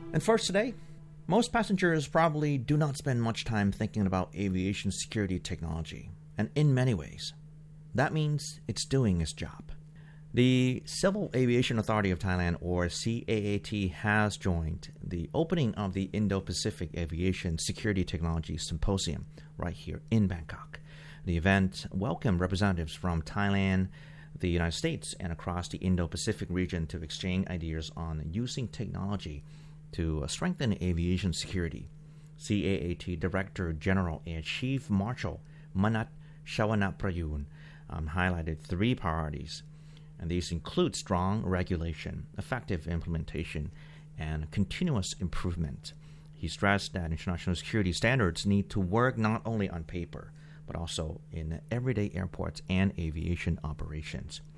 And first today, most passengers probably do not spend much time thinking about aviation security technology, and in many ways, that means it's doing its job. The Civil Aviation Authority of Thailand, or CAAT, has joined the opening of the Indo-Pacific Aviation Security Technology Symposium right here in Bangkok. The event welcomed representatives from Thailand, the United States, and across the Indo-Pacific region to exchange ideas on using technology to strengthen aviation security. CAAT Director General and Chief Marshal Manat Shawanaprayun highlighted three priorities, and these include strong regulation, effective implementation, and continuous improvement. He stressed that international security standards need to work not only on paper, but also in everyday airports and aviation operations.